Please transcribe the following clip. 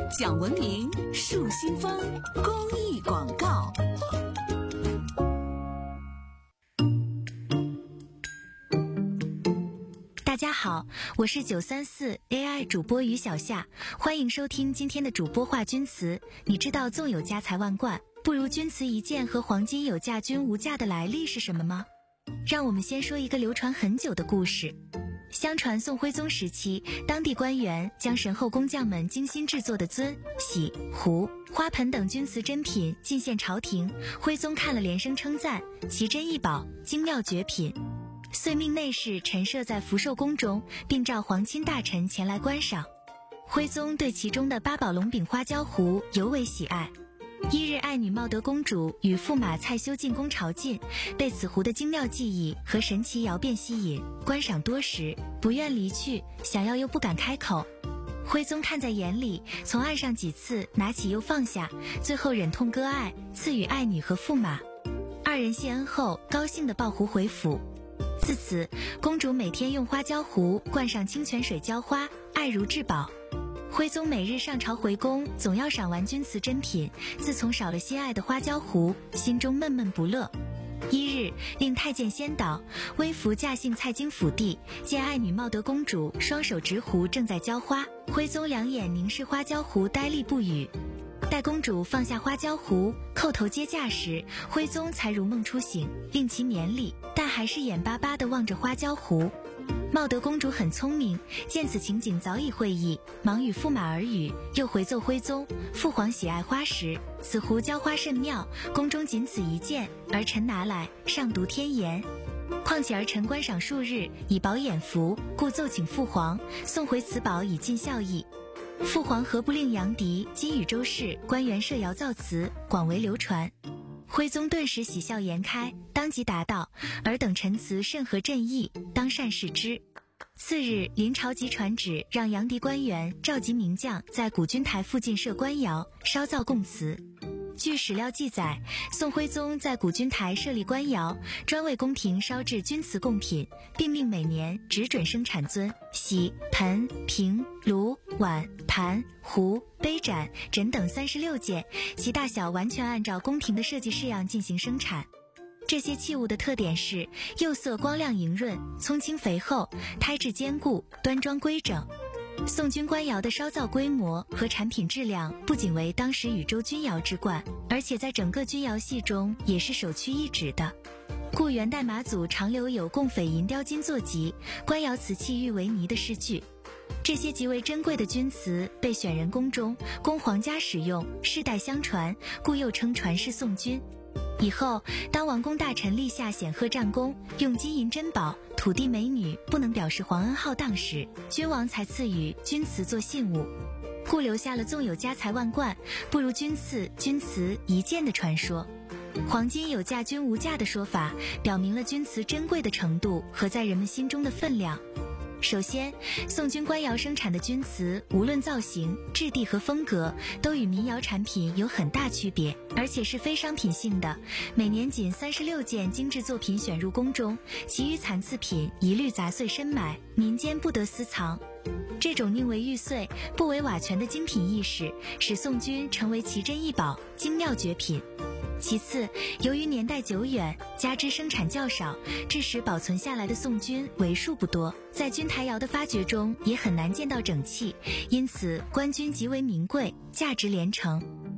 讲文明树新风公益广告。 大家好，我是934 AI 主播于小夏，欢迎收听今天的主播话君词。你知道纵有家财万贯，不如君词一件和黄金有价君无价的来历是什么吗？让我们先说一个流传很久的故事。相传宋徽宗时期，当地官员将神后工匠们精心制作的尊、玺、壶、花盆等钧瓷珍品进献朝廷，徽宗看了连声称赞，奇珍异宝，精妙绝品，遂命内侍陈设在福寿宫中，并召皇亲大臣前来观赏。徽宗对其中的八宝龙柄花椒壶尤为喜爱。一日，爱女茂德公主与驸马蔡修进宫朝觐，被此壶的精妙技艺和神奇窑变吸引，观赏多时，不愿离去，想要又不敢开口。徽宗看在眼里，从案上几次拿起又放下，最后忍痛割爱，赐予爱女和驸马。二人谢恩后，高兴地抱壶回府。自此，公主每天用花椒壶灌上清泉水浇花，爱如至宝。徽宗每日上朝回宫，总要赏玩钧瓷珍品，自从少了心爱的花椒壶，心中闷闷不乐。一日，令太监先导，微服驾幸蔡京府邸，见爱女茂德公主双手执壶正在浇花，徽宗两眼凝视花椒壶，呆立不语。待公主放下花椒壶，叩头接驾时，徽宗才如梦初醒，令其免礼，但还是眼巴巴地望着花椒壶。茂德公主很聪明，见此情景早已会意，忙与驸马耳语，又回奏徽宗，父皇喜爱花石，此壶浇花甚妙，宫中仅此一件，儿臣拿来上读天言。况且儿臣观赏数日，以饱眼福，故奏请父皇送回此宝以尽孝义。父皇何不令杨迪、金禹州市官员设窑造词，广为流传。徽宗顿时喜笑颜开，当即答道：尔等陈词甚合朕意，当善视之。次日，临朝即传旨，让杨迪官员召集名将，在古君台附近设官窑，烧造贡瓷。据史料记载，宋徽宗在古君台设立官窑，专为宫廷烧制钧瓷贡品，并命每年只准生产尊、玺、盆、瓶、炉、碗、盘、壶、杯盏、枕等36件，其大小完全按照宫廷的设计式样进行生产。这些器物的特点是釉色光亮莹润，葱青肥厚，胎质坚固，端庄规整。宋钧官窑的烧造规模和产品质量不仅为当时禹州钧窑之冠，而且在整个钧窑系中也是首屈一指的。故元代马祖常留有贡斐银雕金作集，官窑瓷器誉为泥的诗句。这些极为珍贵的钧瓷被选人宫中，供皇家使用，世代相传，故又称传世宋钧。以后，当王公大臣立下显赫战功，用金银珍宝、土地美女不能表示皇恩浩荡时，君王才赐予钧瓷做信物，故留下了纵有家财万贯，不如钧瓷一件的传说。黄金有价君无价的说法，表明了钧瓷珍贵的程度和在人们心中的分量。首先，宋钧官窑生产的钧瓷，无论造型、质地和风格，都与民窑产品有很大区别，而且是非商品性的。每年仅36件精致作品选入宫中，其余残次品一律杂碎深埋，民间不得私藏。这种宁为玉碎，不为瓦全的精品意识，使宋钧成为奇珍异宝、精妙绝品。其次，由于年代久远，加之生产较少，致使保存下来的宋钧为数不多，在钧台窑的发掘中也很难见到整器，因此官钧极为名贵，价值连城。